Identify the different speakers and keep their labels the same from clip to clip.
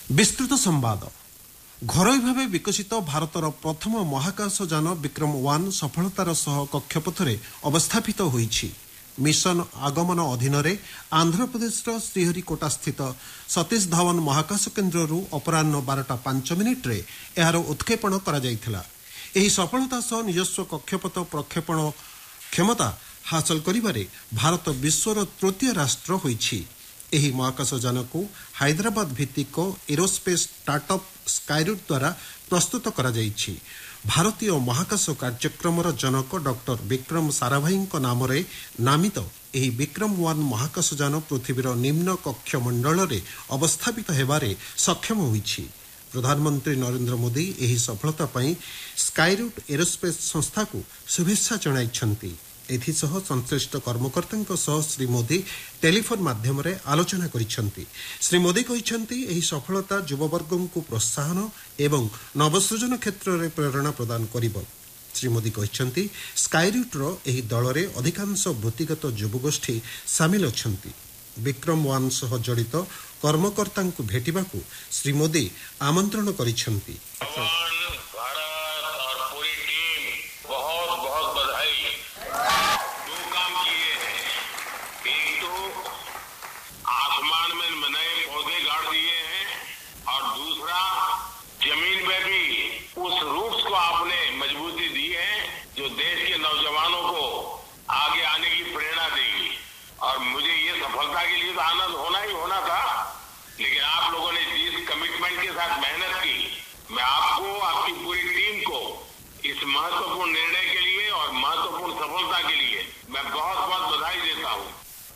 Speaker 1: विस्तृत संवाद घरोई भाव विकसित भारतर प्रथम महाकाशयान विक्रम-1 सफलतार सह कक्षपथरे अवस्थापित होईछि। मिशन आगमन अधीन आंध्रप्रदेश श्रीहरिकोटा स्थित सतीश धवन महाकाश केन्द्ररू अपराह 12:05 यार उत्क्षेपण करा जायथिला। एही सफलता सह निजस्व कक्षपथ प्रक्षेपण क्षमता हासिल करिबारे भारत विश्वर तृतीय राष्ट्र होईछि। एही महाकाशयान को हैदराबाद भित्तिक एरोस्पेस स्टार्टअप स्काईरूट द्वारा प्रस्तुत करा जायछि। भारतीय महाकाश कार्यक्रमर जनक डॉक्टर विक्रम साराभाई नाम नामित एही विक्रम-1 महाकाशयान पृथ्वीर निम्न कक्षमंडल में अवस्थापित हेबारे सक्षम होईछि। प्रधानमंत्री नरेंद्र मोदी एही सफलता पई स्काईरूट एरोस्पेस संस्था को शुभेच्छा जणाइछन्ति। एथिसह संश्लिष्ट कर्मकर्ता सह श्री मोदी टेलीफोन माध्यम आलोचना करिछन्ति। श्री मोदी कहिछन्ति एही सफलता युववर्ग को प्रोत्साहन एवं नवसृजन क्षेत्र में प्रेरणा प्रदान करिब। श्री मोदी कहिछन्ति स्काईरूटर एही दल में अधिकांश वृत्तिगत युवगोष्ठी सामिल अछन्ति। विक्रम-1 सह जड़ित कर्मकर्ता भेटिबाकू श्री मोदी आमंत्रण करिछन्ति।
Speaker 2: जमीन में भी उस रूट्स को आपने मजबूती दी है जो देश के नौजवानों को आगे आने की प्रेरणा देगी। और मुझे ये सफलता के लिए तो आनंद होना ही होना था, लेकिन आप लोगों ने जिस कमिटमेंट के साथ मेहनत की, मैं आपको, आपकी पूरी टीम को इस महत्वपूर्ण निर्णय के लिए और महत्वपूर्ण सफलता के लिए मैं बहुत बहुत बधाई देता हूँ।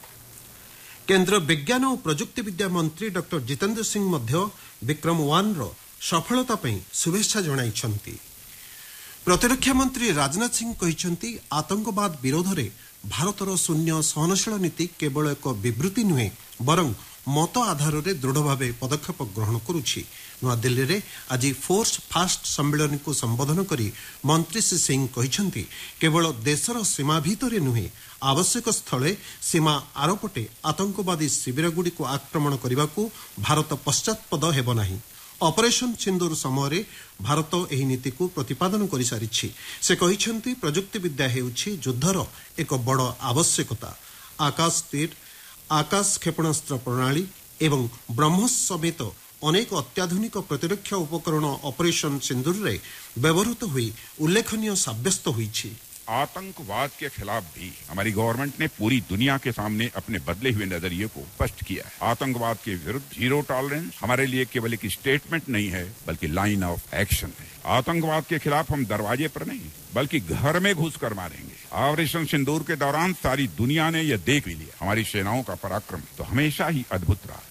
Speaker 1: केंद्र विज्ञान और प्रजुक्ति विद्या मंत्री डॉक्टर जितेंद्र सिंह मध्य विक्रम-1 रो सफलता पई शुभेच्छा जणाइछन्ति। प्रतिरक्षा मंत्री राजनाथ सिंह कहिछन्ति आतंकवाद विरोध में भारतर शून्य सहनशील नीति केवल एक विवृत्ति नुहे बरं मत आधार में दृढ़ भाव पदक्षेप ग्रहण करुछि। नूआदिल्ली में आज फोर्स फास्ट सम्मेलन को संबोधन करी मंत्री श्री सिंह कहिछन्ति केवल देशर सीमा भितर नुहे आवश्यक स्थले सीमा आरपटे आतंकवादी शिविरगुड़ी को आक्रमण करने को भारत पश्चातपद हेब नाही। ऑपरेशन सिंदूर समय भारत एही नीति को प्रतिपादन कर सारिछि। से कहिछन्ति प्रजुक्ति विद्या हेउछि युद्धर एक बड़ आवश्यकता। आकाश तीर, आकाश क्षेपणास्त्र प्रणाली एवं ब्रह्मोस समेत अनेक अत्याधुनिक प्रतिरक्षा उपकरण ऑपरेशन सिंदूर रे व्यवहृत हुई उल्लेखनीय साब्यस्त हुई।
Speaker 3: आतंकवाद के खिलाफ भी हमारी गवर्नमेंट ने पूरी दुनिया के सामने अपने बदले हुए नजरिए को स्पष्ट किया है। आतंकवाद के विरुद्ध जीरो टॉलरेंस हमारे लिए केवल एक स्टेटमेंट नहीं है, बल्कि लाइन ऑफ एक्शन है। आतंकवाद के खिलाफ हम दरवाजे पर नहीं बल्कि घर में घुसकर मारेंगे। ऑपरेशन सिंदूर के दौरान सारी दुनिया ने यह देख भी लिया। हमारी सेनाओं का पराक्रम तो हमेशा ही अद्भुत रहा।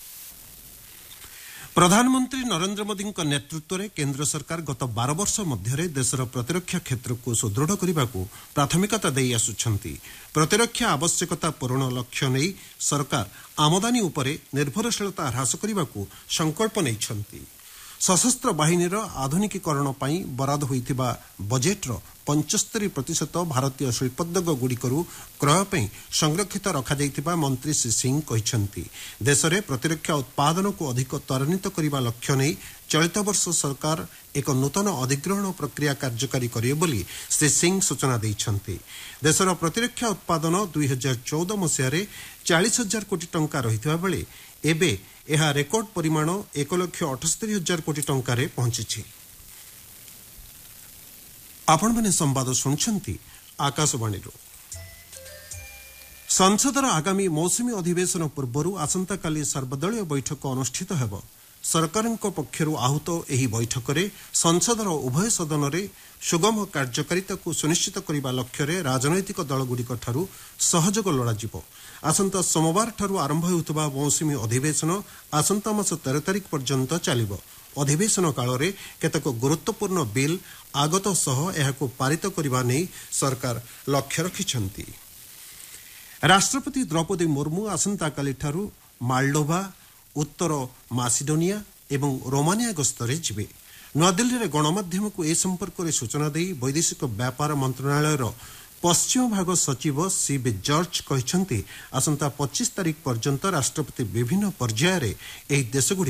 Speaker 1: प्रधानमंत्री नरेंद्र मोदी नेतृत्व में केंद्र सरकार गत 12 वर्ष मध्य देशर प्रतिरक्षा क्षेत्र को सुदृढ़ करने को प्राथमिकता दे आसुछन्ति। प्रतिरक्षा आवश्यकता पूरण लक्ष्य नहीं सरकार आमदानी उपरे निर्भरशीलता ह्रास करने को संकल्प नहीं। सशस्त्र बाहिनीर आधुनिकीकरण पर बराद होइतिबा बजेट्र 75% भारतीय शिल्पोद्योग गुड़िकरू क्रय पर संरक्षित रखा मंत्री श्री सिंह कहिछन्ति। देश में प्रतिरक्षा उत्पादन को अधिक त्वरान्वित करने लक्ष्य नहीं चलित वर्ष सरकार एक नूतन अधिग्रहण प्रक्रिया कार्यकारी करिवे बोली श्री सिंह सूचना दैछन्ति। देशर प्रतिरक्षा उत्पादन 2014 मसीह 40,000 कोटी टंका रहितबा बेले एबे यह रेकर्ड परिमाण 1,78,000 कोटी टंका रे पहुंची। आपण माने संवाद सुनछन्ति आकाशवाणी। संसदर आगामी मौसुमी अधिवेशन पूर्व आसंता काली सर्वदलीय बैठक अनुष्ठित हेब। सरकारक पक्षरु आहूत एही बैठक में संसदर उभय सदन में सुगम कार्यकारिता को सुनिश्चित करने लक्ष्य में राजनैतिक दलगुड़िक ठारू सहयोग लोड़ाजिब। आसंता सोमवार ठारू आरंभ होउतबा मौसुमी अधिवेशन आसंता मास 13 तारिख पर्यंत चलिब। अधिवेशन काल में केतक गुरुत्वपूर्ण बिल आगत सह एहाको पारित करबा नै सरकार लक्ष्य रखिछन्ति। राष्ट्रपति द्रौपदी मुर्मू आसंता काली ठारू मालडोभा, उत्तर मासिडोनिया एवं रोमानिया गस्तरे जिबे। नूआदिल्ली में गणमाध्यम को ए संपर्क में सूचना दे वैदेशिक व्यापार मंत्रणालय पश्चिम भाग सचिव सी.बी. जॉर्ज कहते आसंता 25 तारिख पर्यंत राष्ट्रपति विभिन्न पर्यायर देशगुड़ी